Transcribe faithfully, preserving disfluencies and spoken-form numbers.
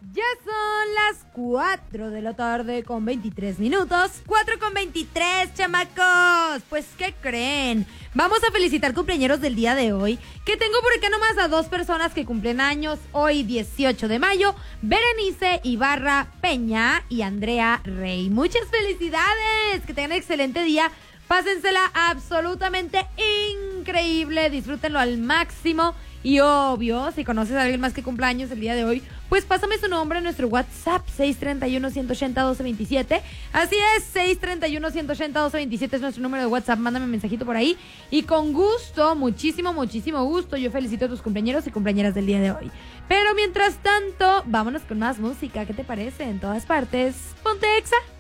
Ya son las cuatro de la tarde con veintitrés minutos. cuatro con veintitrés, chamacos. Pues, ¿qué creen? Vamos a felicitar cumpleañeros del día de hoy. Que tengo por acá nomás a dos personas que cumplen años hoy, dieciocho de mayo. Berenice Ibarra Peña y Andrea Rey. Muchas felicidades. Que tengan un excelente día. Pásensela absolutamente increíble. Disfrútenlo al máximo. Y obvio, si conoces a alguien más que cumpleaños el día de hoy, pues pásame su nombre en nuestro WhatsApp, seis tres uno, uno ocho cero, uno dos dos siete. Así es, seis tres uno, uno ocho cero, uno dos dos siete es nuestro número de WhatsApp. Mándame un mensajito por ahí. Y con gusto, muchísimo, muchísimo gusto, yo felicito a tus cumpleañeros y cumpleañeras del día de hoy. Pero mientras tanto, vámonos con más música. ¿Qué te parece? En todas partes, ponte Exa.